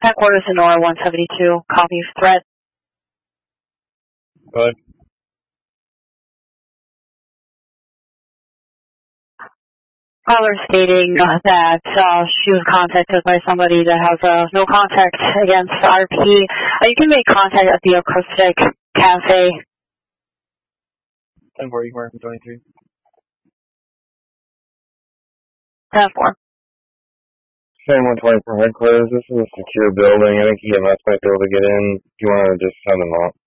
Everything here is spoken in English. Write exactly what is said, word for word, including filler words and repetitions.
Headquarters in Nora one seventy-two, copy threat. Go ahead. Caller stating uh, that uh, she was contacted by somebody that has uh, no contact against R P. Uh, you can make contact at the Acoustic Cafe. ten four, you can mark from twenty-three. ten four. Same one twenty-four headquarters. This is a secure building. I think E M S might be able to get in. If you want to just send them out.